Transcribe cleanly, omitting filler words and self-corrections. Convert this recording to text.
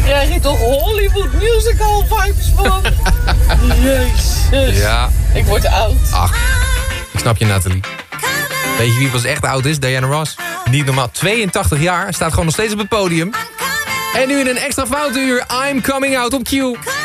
krijg je toch Hollywood musical vibes van. Jezus. Ja. Ik word oud. Ach, ik snap je, Nathalie. Weet je wie pas echt oud is? Diana Ross. Niet normaal. 82 jaar. Staat gewoon nog steeds op het podium. En nu in een extra foute uur. I'm coming out op Q.